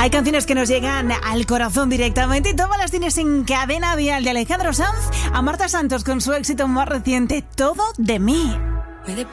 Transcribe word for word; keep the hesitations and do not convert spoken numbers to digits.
Hay canciones que nos llegan al corazón directamente y todas las tienes en Cadena Dial, de Alejandro Sanz a Marta Santos con su éxito más reciente, Todo de mí.